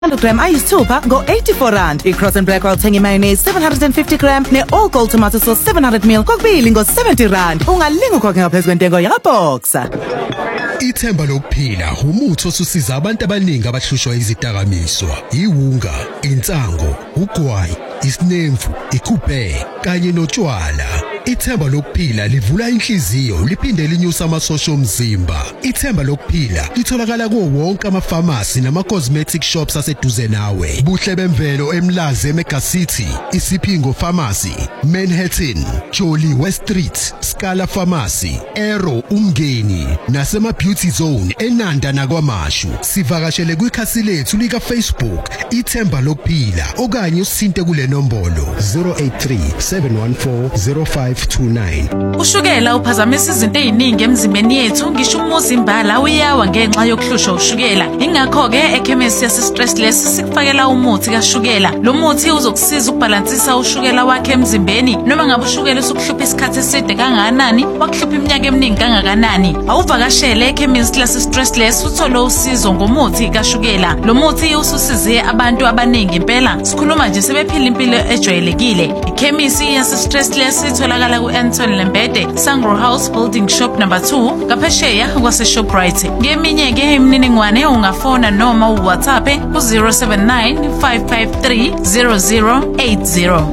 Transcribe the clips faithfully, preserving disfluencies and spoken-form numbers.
one hundred gram ayisithupha ngo eighty-four rand. I-Cross and Blackwell thenga mayonnaise seven hundred fifty gram ne-all gold tomato sauce seven hundred milliliters kokubili ngo seventy rand. Ungalinga ukhokhe ngaphezu kwentengo yakaBoxer. Ithemba lokuphila umuthi osusiza abantu abaningi abahlushwa izidakamizwa, iwunga, insango, ugwayi, isinemfu, ikuphe kanye notshwala. Ithemba lokuphila livula inhliziyo liphinde linyusa amasosha omzimba. Ithemba lokuphila litholakala kuwo wonke ama-pharmacy nama-cosmetic shops aseduze nawe. Buhle bemvelo eMlazi eMega City, Isipingo Pharmacy, Manhattan, Jolly West Street, Scala Pharmacy, Arrow Umngeni nasema Beauty Zone eNanda nakwaMashu. Sivakashele kwikhasi lethu lika Facebook Ithemba lokuphila okanye usinte kule nombolo zero eight three seven one four zero five two nine. Ushukela uphazamisa izinto eziningi emzimbeni yethu, ngisho umuzimbala uyawa ngenxa yokuhlushwa ushukela. Ingakho ke ekhemisi yase Stressless sikufakela umuthi kaShukela. Lo muthi uzokusiza ukubalansisa ushukela wakhe emzimbeni. Noma ngabe ushukela usukuhlupha isikhathi eside kangakanani, wakuhlupha iminyaka eminingi kangakanani, awuvakashele ekhemisi lase Stressless uthole usizo ngomuthi kaShukela. Lo muthi ususize abantu abaningi impela. Sikhuluma nje sebephila impilo ejwayelekile. Ikhemisi yase Stressless itholakala ku-Anton Lembede, Sangro House Building Shop number two, ngaphesheya kwase Shoprite. Ngeminye ke imininingwane ungafona noma uWhatsApp ku zero seven nine five five three zero zero eight zero.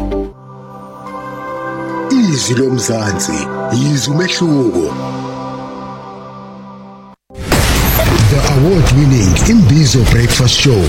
Izwi lomzansi, izwi umehluko. The award-winning Imbizo Breakfast Show.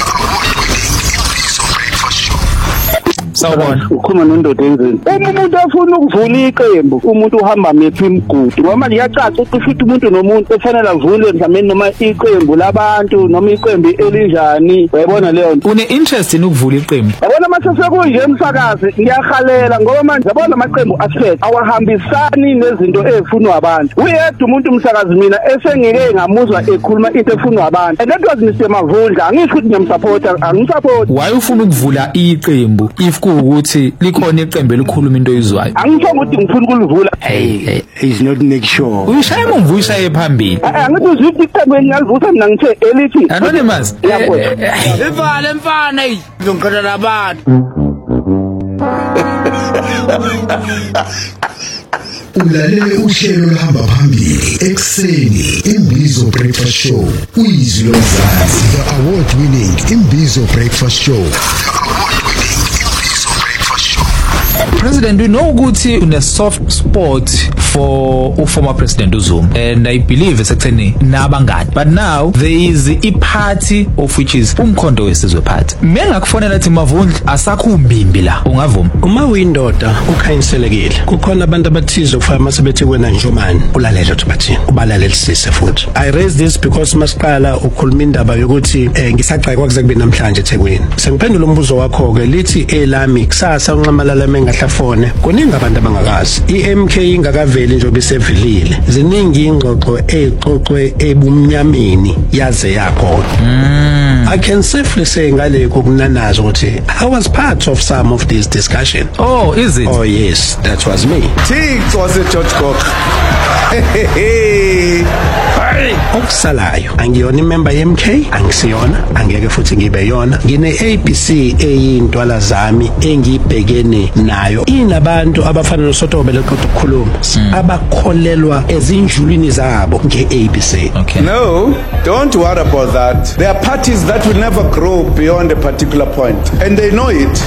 Sawubona. Ukhuluma nondoda enzeni. Uma umuntu afuna ukuvula iqembu, umuntu uhamba mephi imigudu. Ngoba liyacaca ukuthi futhi umuntu nomuntu ofanele avule mhlawumbe noma iqembu labantu noma iqembu elinjani. Uyabona leyo nto. Une interest in ukuvula iqembu. Yabona mase sekunje emsakazi ngiyahalela ngoba manje yabona amaqembu asethe awahambisani nezinto ezifunwa abantu. Uyedwa umuntu umsakazi mina esengike ngamuzwa ekhuluma into efunwa abantu. And that was Mister Mavundla. Angisho ukuthi ngiyamsupporta, angisupport. Why ufuna ukuvula iqembu if ukuthi likhona iqembu elikhuluma into oyizwayo? Angisho ukuthi ngifuna ukulivula. Hey, hey, is not make sure. Uyishaya umvu ushaye phambili. Angithi uzithi iqembu engiyalivusa mina ngithe elithi Anonymous. Ivale mfana hey. Ngikhala labantu. Ulalele uhlelo lohamba phambili ekseni Imbizo Breakfast Show. Izwi lomzansi, the award-winning Imbizo Breakfast Show. President, we know ukuthi une soft spot for former President uZuma, and I believe it's actually nabangani. But now there is a party of which is umkhondo wesizwe party. Mina kufonelathi Mavundla asakumbimbi la ungavuma. Uma uyindoda ukhanyiseleekile kukhona abantu abathize ukufaka masebethi wena njomani ulalele ukuthi bathini ubalalelisise futhi. I raise this because masiqala ukhuluma indaba yokuthi eh, ngisaqhayi kwakuze kube namhlanje eThekwini. Sengiphendula umbuzo wakho ke lithi elami kusasa unqamalala mengahlafone kuningi abantu abangakazi. I-M K ingakaveli nje obisevilile. Ziningi ingxoxo exoxwe ebumnyameni yaze yakhona. Mm. I can safely say ngale kokunanaza ukuthi I was part of some of these discussion. Oh, is it? Oh yes, that was me. Thix was a George Cook. Okusalayo angiyona imember ye-M K, angisiyona, angeke futhi ngibe yona. Ngine A B C eyintwala zami engibhekene nayo. Inabantu abafana noSotobe leqoqa ukukhuluma abakholelwa ezinjulini zabo nge-A B C. Okay. No, don't worry about that. There are parties that will never grow beyond a particular point, and they know it.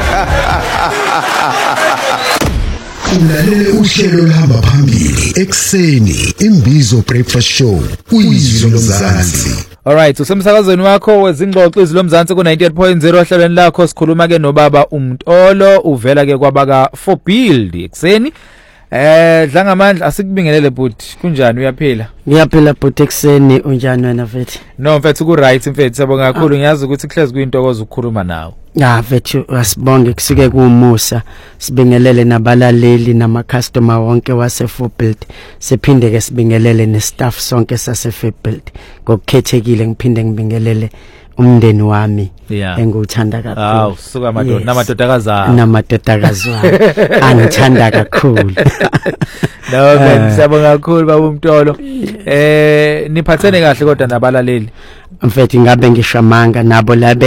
Ulalele uhlelo lohamba phambili ekseni Imbizo Breakfast Show. Izwi lomzansi. Alright, usemsakazweni wakho wezingxoxo izwi lomzansi ku ninety-eight point zero hlelweni lakho sikhuluma ke nobaba uMtolo uvela ke kwabaga four build ekseni. Eh dlangamandla asikubingelele bhuti kunjani uyaphila? Ngiyaphila bhuti ekseni unjani wena mfethu? No mfethu ku right mfethu sabonga kakhulu ngiyazi ukuthi kuhlezi kuyintokozo ukukhuluma nawe. Ya mfethu asibonge kusike kuumusa sibingelele nabalaleli nama customer wonke wase four build siphinde ke sibingelele ne staff sonke sase four build ngokukhethekile ngiphinde ngibingelele umndeni wami Yeah. engiwuthanda kakhulu. Hawu suka madoda Yes. namadodakazi akho. Namadodakazi wami angithanda kakhulu. No man, siyabonga kakhulu baba uMtolo. Eh niphathene kahle kodwa nabalaleli. Mfethu ngabe ngishamanga nabo labe